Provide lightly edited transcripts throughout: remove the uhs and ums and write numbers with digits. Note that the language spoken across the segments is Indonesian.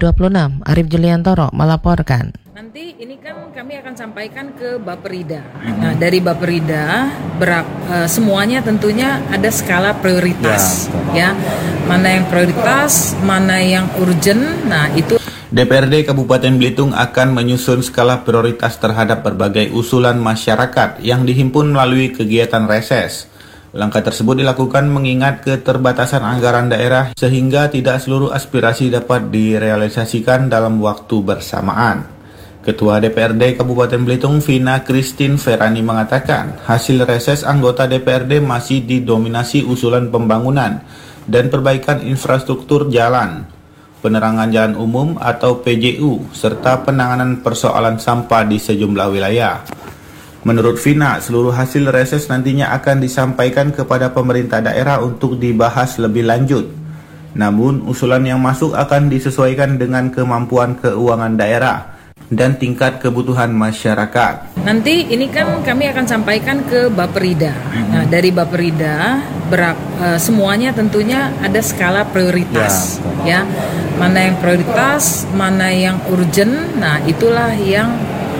2026. Arif Juliantoro melaporkan. Nanti ini kan kami akan sampaikan ke Bapperida. Nah, dari Bapperida semuanya tentunya ada skala prioritas, ya. Mana yang prioritas, mana yang urgent. Nah, itu DPRD Kabupaten Belitung akan menyusun skala prioritas terhadap berbagai usulan masyarakat yang dihimpun melalui kegiatan reses. Langkah tersebut dilakukan mengingat keterbatasan anggaran daerah sehingga tidak seluruh aspirasi dapat direalisasikan dalam waktu bersamaan. Ketua DPRD Kabupaten Belitung Vina Christine Ferani mengatakan hasil reses anggota DPRD masih didominasi usulan pembangunan dan perbaikan infrastruktur jalan, penerangan jalan umum atau PJU, serta penanganan persoalan sampah di sejumlah wilayah. Menurut Vina, seluruh hasil reses nantinya akan disampaikan kepada pemerintah daerah untuk dibahas lebih lanjut. Namun, usulan yang masuk akan disesuaikan dengan kemampuan keuangan daerah dan tingkat kebutuhan masyarakat. nanti ini kan kami akan sampaikan ke Bapperida. Nah, dari Bapperida semuanya tentunya ada skala prioritas, ya. Mana yang prioritas, mana yang urgent. Nah, itulah yang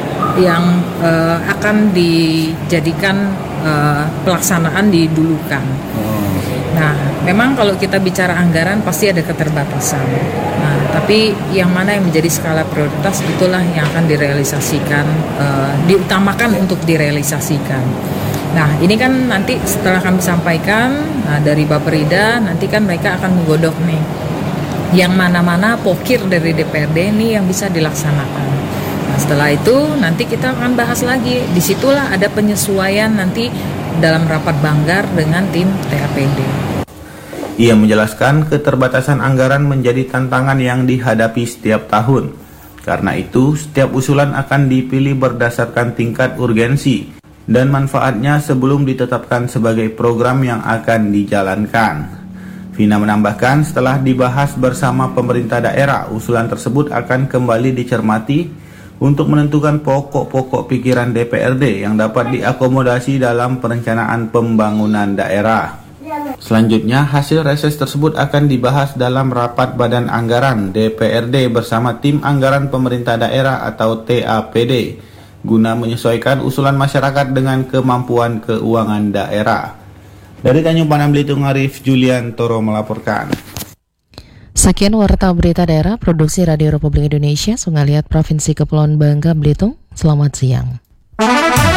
akan dijadikan pelaksanaan didulukan. Nah, memang kalau kita bicara anggaran pasti ada keterbatasan. Nah, tapi yang mana yang menjadi skala prioritas itulah yang akan direalisasikan, diutamakan untuk direalisasikan. Nah, ini kan nanti setelah kami sampaikan dari Bapperida, nanti kan mereka akan menggodok nih yang mana-mana pokir dari DPRD ini yang bisa dilaksanakan. Nah, setelah itu nanti kita akan bahas lagi. Disitulah ada penyesuaian nanti dalam rapat banggar dengan tim TAPD. Ia menjelaskan keterbatasan anggaran menjadi tantangan yang dihadapi setiap tahun. Karena itu, setiap usulan akan dipilih berdasarkan tingkat urgensi dan manfaatnya sebelum ditetapkan sebagai program yang akan dijalankan. Vina menambahkan, setelah dibahas bersama pemerintah daerah, usulan tersebut akan kembali dicermati untuk menentukan pokok-pokok pikiran DPRD yang dapat diakomodasi dalam perencanaan pembangunan daerah. Selanjutnya, hasil reses tersebut akan dibahas dalam rapat Badan Anggaran DPRD bersama tim anggaran pemerintah daerah atau TAPD guna menyesuaikan usulan masyarakat dengan kemampuan keuangan daerah. Dari Tanjung Panang, Belitung, Arif Juliantoro melaporkan. Sekian warta berita daerah produksi Radio Republik Indonesia, Sungai Liat, Provinsi Kepulauan Bangka, Belitung. Selamat siang.